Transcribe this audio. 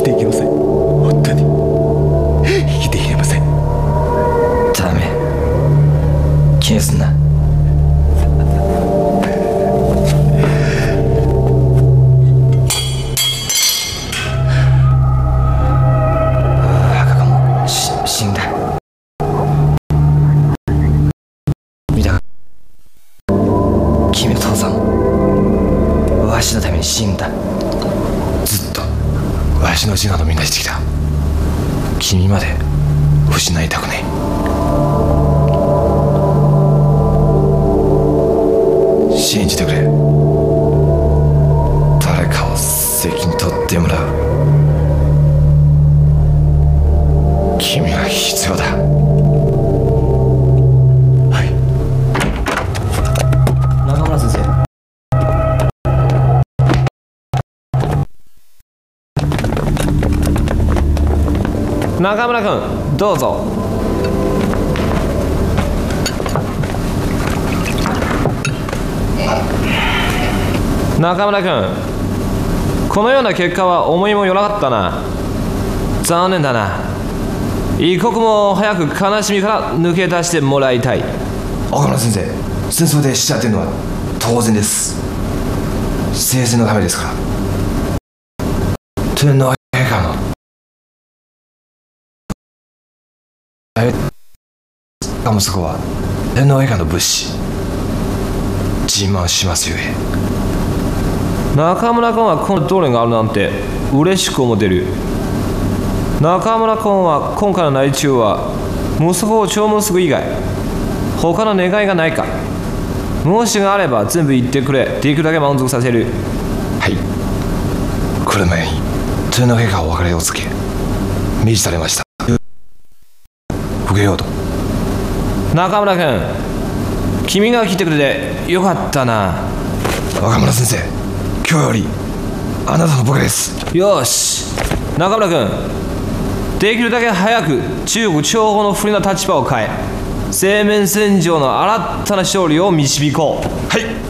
ていけません。本当に生きていけません。 ダメ、気にすんな。赤子も死んだ。見たか、君の父さんもわしのために死んだ。 ずっとわしの自我のみんなしてきた。君まで失いたくねえ。信じてくれ。誰かを責任取ってもらう。君が必要だ。はい。 中村先生。 中村君、どうぞ。中村君、このような結果は思いもよらなかったな。残念だな。一刻も早く悲しみから抜け出してもらいたい。 岡村先生、戦争で死者出るのは当然です。生前のためですから。天皇陛下の息子は天皇陛下の物資自慢しますゆえ。 中村君はこのどれがあるなんて嬉しく思ってる。中村君は今回の内中は息子を弔問する以外他の願いがないか。もしがあれば全部言ってくれ。できるだけ満足させる。 はい。来る前に天皇陛下お別れをつけ命じされました。受けようと。 中村君、君が来てくれてよかったな。 若村先生、今日よりあなたの僕です。 よし、中村君、できるだけ早く中国長保の不利な立場を変え、正面戦場の新たな勝利を導こう。 はい。